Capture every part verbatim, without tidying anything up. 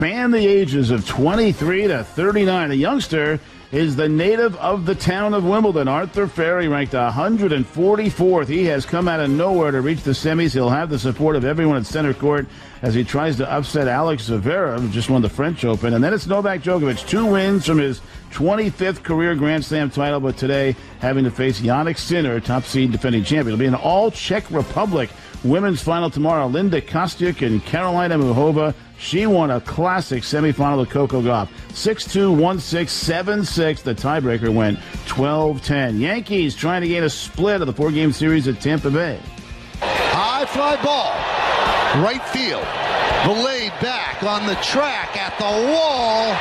span the ages of twenty-three to thirty-nine. The youngster is the native of the town of Wimbledon. Arthur Ferry ranked one hundred forty-fourth. He has come out of nowhere to reach the semis. He'll have the support of everyone at center court as he tries to upset Alex Zverev, who just won the French Open. And then it's Novak Djokovic, two wins from his twenty-fifth career Grand Slam title, but today having to face Jannik Sinner, top seed defending champion. It'll be an all-Czech Republic women's final tomorrow. Linda Kostyuk and Karolina Muchova. She won a classic semifinal with Coco Gauff. six two, one six, seven six. The tiebreaker went twelve ten. Yankees trying to gain a split of the four-game series at Tampa Bay. High fly ball. Right field. The laid back on the track at the wall.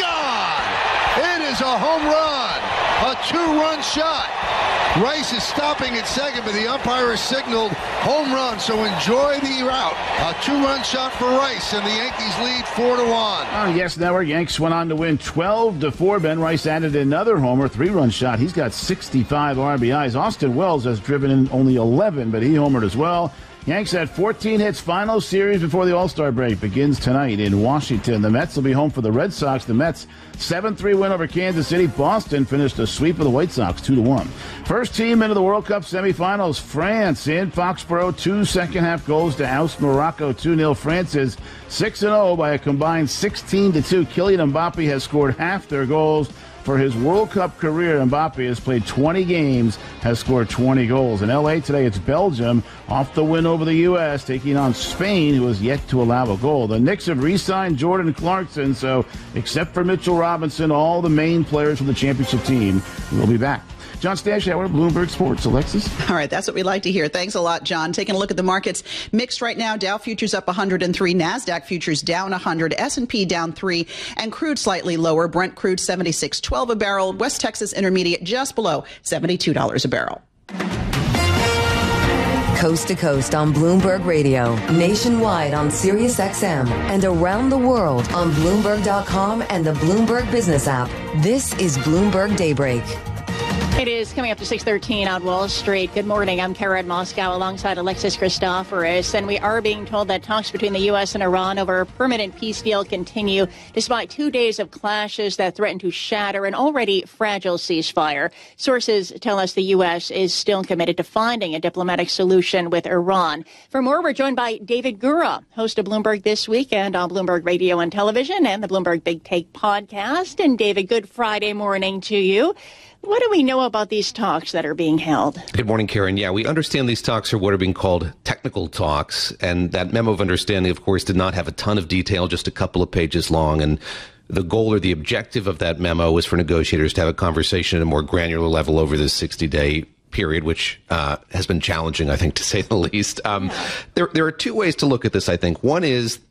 Gone! It is a home run. A two-run shot. Rice is stopping at second, but the umpire has signaled home run, so enjoy the route. A two-run shot for Rice, and the Yankees lead four to one. On Yes Network, Yanks went on to win twelve to four. Ben Rice added another homer, three-run shot. He's got sixty-five R B Is. Austin Wells has driven in only eleven, but he homered as well. Yanks had fourteen hits. Final series before the All-Star break begins tonight in Washington. The Mets will be home for the Red Sox. The Mets seven three win over Kansas City. Boston finished a sweep of the White Sox two to one. First team into the World Cup semifinals. France in Foxborough. Two second-half goals to oust Morocco two nil. France is six and oh by a combined sixteen to two. Kylian Mbappe has scored half their goals. For his World Cup career, Mbappe has played twenty games, has scored twenty goals. In L A today, it's Belgium off the win over the U S, taking on Spain, who has yet to allow a goal. The Knicks have re-signed Jordan Clarkson, so except for Mitchell Robinson, all the main players from the championship team will be back. John Stashauer, Bloomberg Sports. Alexis? All right, that's what we like to hear. Thanks a lot, John. Taking a look at the markets. Mixed right now. Dow futures up one hundred three. NASDAQ futures down one hundred. S and P down three. And crude slightly lower. Brent crude seventy-six twelve a barrel. West Texas Intermediate just below seventy-two dollars a barrel. Coast to coast on Bloomberg Radio, nationwide on Sirius X M, and around the world on Bloomberg dot com and the Bloomberg Business app. This is Bloomberg Daybreak. It is coming up to six thirteen on Wall Street. Good morning. I'm Karen Moscow alongside Alexis Christoforous. And we are being told that talks between the U S and Iran over a permanent peace deal continue despite two days of clashes that threaten to shatter an already fragile ceasefire. Sources tell us the U S is still committed to finding a diplomatic solution with Iran. For more, we're joined by David Gura, host of Bloomberg This Week and on Bloomberg Radio and Television and the Bloomberg Big Take podcast. And David, good Friday morning to you. What do we know about these talks that are being held? Good morning, Karen. Yeah, we understand these talks are what are being called technical talks. And that memo of understanding, of course, did not have a ton of detail, just a couple of pages long. And the goal or the objective of that memo was for negotiators to have a conversation at a more granular level over this sixty-day period, which uh, has been challenging, I think, to say the least. Um, yeah. there, there are two ways to look at this, I think. One is